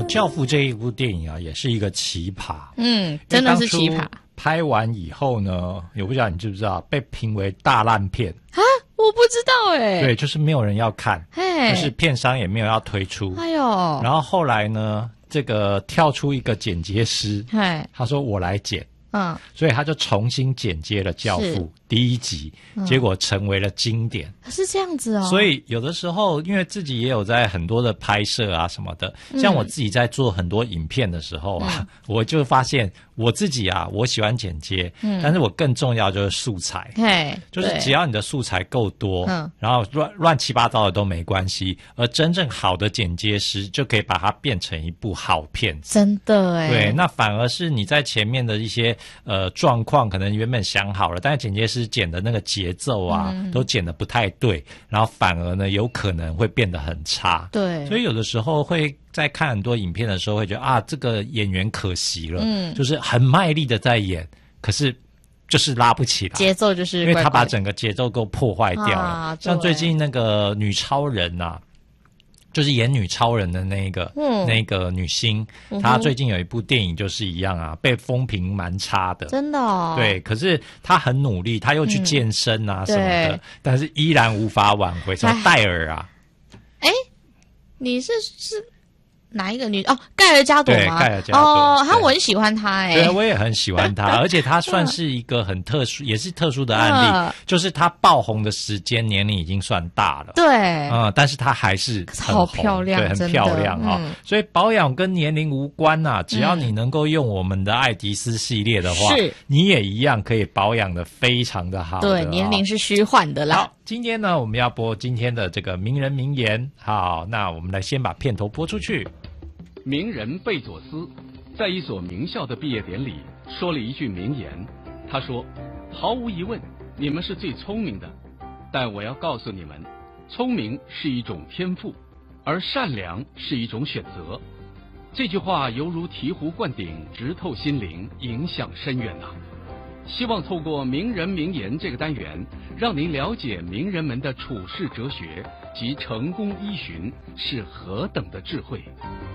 教父》这一部电影啊，也是一个奇葩。 真的是奇葩。 拍完以后呢，我不知道你知不知道，被评为大烂片啊！我不知道对，就是没有人要看，就是片商也没有要推出。 哎呦！ 然后后来呢，这个跳出一个剪接师，他说我来剪。所以他就重新剪接了《教父》第1集，结果成为了经典。 是这样子哦。 所以有的时候，因为自己也有在很多的拍摄啊什么的，像我自己在做很多影片的时候啊，我就发现我自己啊，我喜欢剪接，但是我更重要就是素材，就是只要你的素材够多，然后乱七八糟的都没关系，而真正好的剪接师就可以把它变成一部好片子。 真的对，那反而是你在前面的一些状况，可能原本想好了，但是剪接师剪的那个节奏啊，都剪得不太对，然后反而呢，有可能会变得很差。 对， 所以有的时候会在看很多影片的时候，会觉得啊，这个演员可惜了，就是很卖力的在演，可是就是拉不起来， 节奏就是因为他把整个节奏给破坏掉了。像最近那个女超人啊。就是演女超人的那个女星，她最近有一部电影就是一样啊，被风评蛮差的， 真的哦。 对，可是她很努力，她又去健身啊什么的，但是依然无法挽回。什么戴尔啊？ 你是哪一个女？盖尔加朵吗？ 对，盖尔加朵。 我很喜欢她对，我也很喜欢她，而且她算是一个很特殊，也是特殊的案例，就是她爆红的时间年龄已经算大了。 对， 但是她还是很红， 好漂亮， 对，很漂亮所以保养跟年龄无关啊，只要你能够用我们的爱迪丝系列的话，你也一样可以保养的非常的好的。 对，年龄是虚幻的啦。 好，今天呢，我们要播今天的这个名人名言。好，那我们来先把片头播出去。 名人贝佐斯在一所名校的毕业典礼说了一句名言，他说：毫无疑问，你们是最聪明的，但我要告诉你们，聪明是一种天赋，而善良是一种选择。这句话犹如醍醐灌顶，直透心灵，影响深远啊！希望透过名人名言这个单元，让您了解名人们的处世哲学及成功依循是何等的智慧。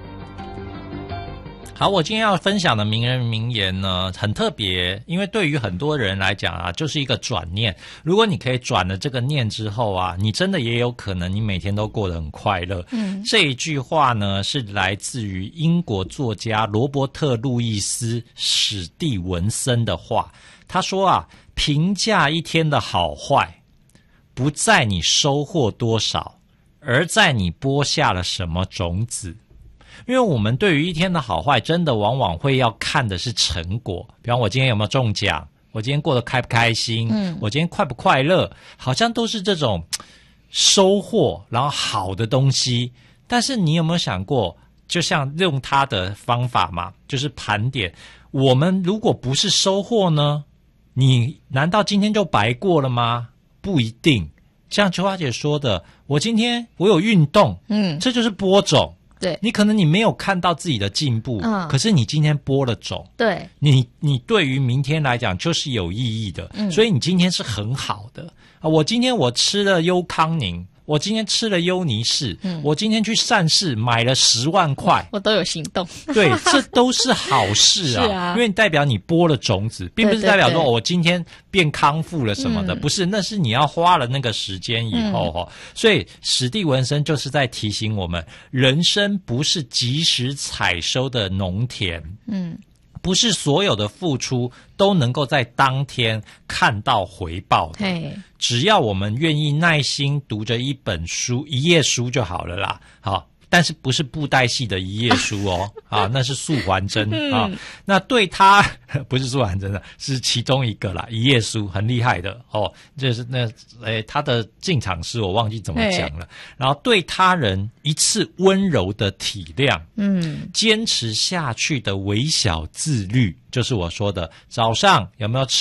好，我今天要分享的名人名言呢，很特别，因为对于很多人来讲啊，就是一个转念。如果你可以转了这个念之后啊，你真的也有可能你每天都过得很快乐。这一句话呢，是来自于英国作家罗伯特·路易斯·史蒂文森的话。他说啊，评价一天的好坏，不在你收获多少，而在你播下了什么种子。因为我们对于一天的好坏，真的往往会要看的是成果。比方我今天有没有中奖，我今天过得开不开心，我今天快不快乐，好像都是这种收获，然后好的东西。但是你有没有想过，就像用他的方法嘛，就是盘点，我们如果不是收获呢，你难道今天就白过了吗？不一定。像秋花姐说的，我今天我有运动，这就是播种。 对， 你可能你没有看到自己的进步，可是你今天播了种， 对， 你对于明天来讲就是有意义的，所以你今天是很好的啊！我今天我吃了优康宁，我今天吃了优尼士，我今天去善事买了10万块， 我都有行动。 对，这都是好事啊，是啊，因为代表你播了种子，并不是代表说我今天变康复了什么的，不是，那是你要花了那个时间以后所以史蒂文森就是在提醒我们，人生不是及时采收的农田，不是所有的付出都能够在当天看到回报的。只要我们愿意耐心读着一本书，一页书就好了啦。好，但是不是布袋戏的一页书哦，那是素还真啊。那对他不是素还真的，是其中一个啦，一页书很厉害的哦，就是他的进场诗我忘记怎么讲了。然后对他人一次温柔的体谅，坚持下去的微小自律，就是我说的早上有没有吃